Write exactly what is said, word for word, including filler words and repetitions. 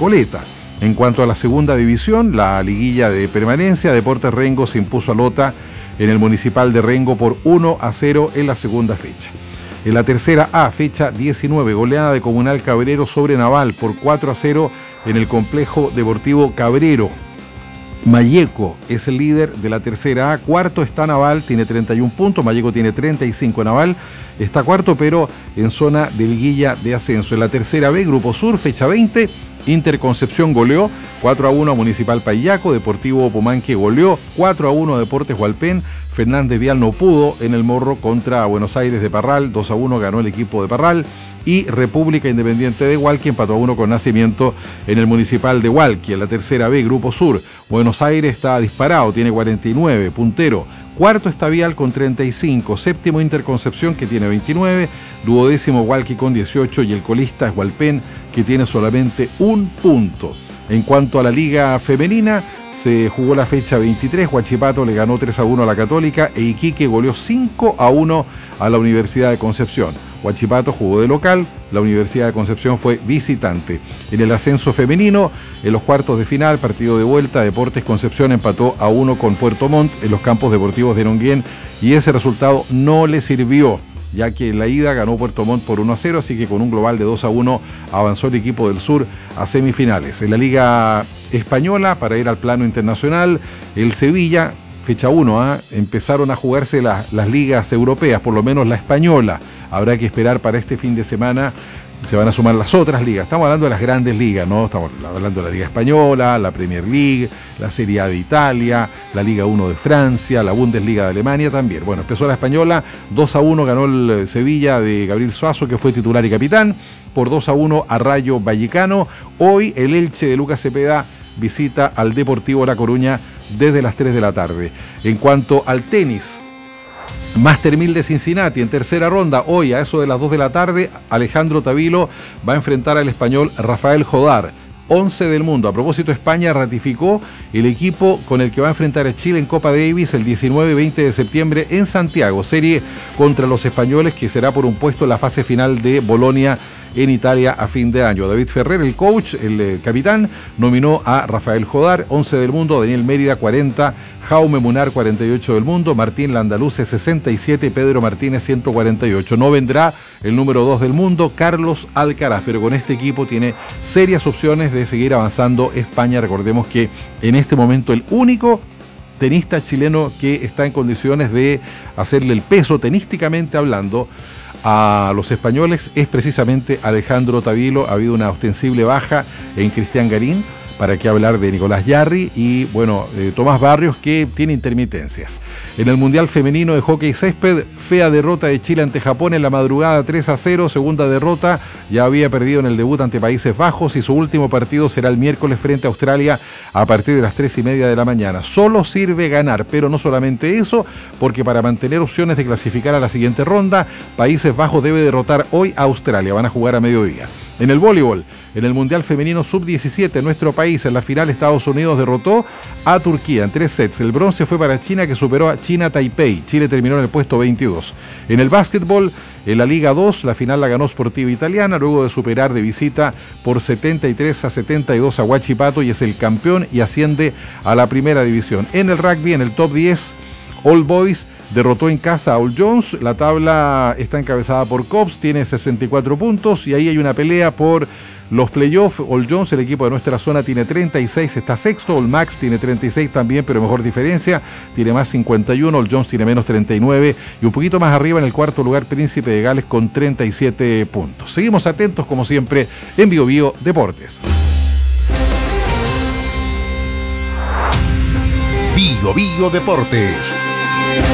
Recoleta. En cuanto a la segunda división, la liguilla de permanencia, Deportes Rengo se impuso a Lota en el Municipal de Rengo por uno a cero en la segunda fecha. En la tercera A, fecha diecinueve, goleada de Comunal Cabrero sobre Naval por cuatro a cero en el Complejo Deportivo Cabrero. Malleco es el líder de la tercera A, cuarto está Naval, tiene treinta y un puntos, Malleco tiene treinta y cinco, Naval está cuarto pero en zona de liguilla de ascenso. En la tercera B, Grupo Sur, fecha veinte, Interconcepción goleó cuatro a uno a Municipal Payaco, Deportivo Pomanque goleó cuatro a uno a Deportes Hualpén, Fernández Vial no pudo en el Morro contra Buenos Aires de Parral, dos a uno ganó el equipo de Parral, y República Independiente de Hualqui empató a uno con Nacimiento en el Municipal de Hualqui. En la tercera B, Grupo Sur, Buenos Aires está disparado, tiene cuarenta y nueve, puntero. Cuarto está Vial con treinta y cinco, séptimo Interconcepción que tiene veintinueve, duodécimo Hualqui con dieciocho y el colista es Hualpén que tiene solamente un punto. En cuanto a la Liga Femenina, se jugó la fecha veintitrés, Huachipato le ganó tres a uno a la Católica e Iquique goleó cinco a uno a la Universidad de Concepción. Huachipato jugó de local, la Universidad de Concepción fue visitante. En el ascenso femenino, en los cuartos de final, partido de vuelta, Deportes Concepción empató a uno con Puerto Montt en los campos deportivos de Nonguén y ese resultado no le sirvió, ya que en la ida ganó Puerto Montt por uno a cero, así que con un global de dos a uno avanzó el equipo del sur a semifinales. En la Liga Española, para ir al plano internacional, el Sevilla, fecha uno, ¿eh? empezaron a jugarse la, las ligas europeas, por lo menos la española. Habrá que esperar para este fin de semana, se van a sumar las otras ligas. Estamos hablando de las grandes ligas, ¿no? Estamos hablando de la Liga Española, la Premier League, la Serie A de Italia, la Liga uno de Francia, la Bundesliga de Alemania también. Bueno, empezó la española, dos a uno ganó el Sevilla de Gabriel Suazo, que fue titular y capitán, por dos a uno a Rayo Vallecano. Hoy el Elche de Lucas Cepeda visita al Deportivo La Coruña desde las tres de la tarde. En cuanto al tenis, Master mil de Cincinnati en tercera ronda, hoy a eso de las dos de la tarde, Alejandro Tavilo va a enfrentar al español Rafael Jodar, once del mundo. A propósito, España ratificó el equipo con el que va a enfrentar a Chile en Copa Davis el diecinueve y veinte de septiembre en Santiago, serie contra los españoles que será por un puesto en la fase final de Bolonia en Italia a fin de año. David Ferrer, el coach, el eh, capitán, nominó a Rafael Jodar, once del mundo, Daniel Mérida, cuarenta, Jaume Munar, cuarenta y ocho del mundo, Martín Landaluce, sesenta y siete, Pedro Martínez, ciento cuarenta y ocho. No vendrá el número dos del mundo, Carlos Alcaraz, pero con este equipo tiene serias opciones de seguir avanzando España. Recordemos que en este momento el único tenista chileno que está en condiciones de hacerle el peso tenísticamente hablando a los españoles es precisamente Alejandro Tavilo. Ha habido una ostensible baja en Cristian Garín, para qué hablar de Nicolás Yarri y bueno, eh, Tomás Barrios, que tiene intermitencias. En el Mundial Femenino de Hockey Césped, fea derrota de Chile ante Japón en la madrugada, tres a cero, segunda derrota, ya había perdido en el debut ante Países Bajos y su último partido será el miércoles frente a Australia a partir de las tres y media de la mañana. Solo sirve ganar, pero no solamente eso, porque para mantener opciones de clasificar a la siguiente ronda, Países Bajos debe derrotar hoy a Australia, van a jugar a mediodía. En el voleibol, en el Mundial Femenino sub diecisiete, nuestro país en la final Estados Unidos derrotó a Turquía en tres sets. El bronce fue para China, que superó a China Taipei. Chile terminó en el puesto veintidós. En el básquetbol, en la Liga dos, la final la ganó Sportiva Italiana luego de superar de visita por setenta y tres a setenta y dos a Huachipato y es el campeón y asciende a la primera división. En el rugby, en el top diez, All Boys derrotó en casa a All Jones. La tabla está encabezada por Cops, tiene sesenta y cuatro puntos y ahí hay una pelea por los playoffs. All Jones, el equipo de nuestra zona, tiene treinta y seis, está sexto. All Max tiene treinta y seis también, pero mejor diferencia, tiene más cincuenta y uno. All Jones tiene menos treinta y nueve y un poquito más arriba en el cuarto lugar Príncipe de Gales con treinta y siete puntos. Seguimos atentos como siempre en Bio Bio Deportes. Bio Bio Deportes.